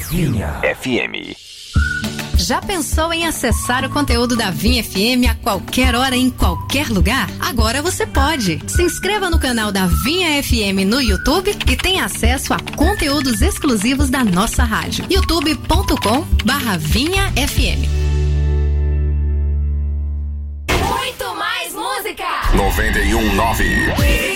Vinha FM. Já pensou em acessar o conteúdo da Vinha FM a qualquer hora, em qualquer lugar? Agora você pode. Se inscreva no canal da Vinha FM no YouTube e tenha acesso a conteúdos exclusivos da nossa rádio. youtube.com/Vinha FM. Muito mais música. 91.9.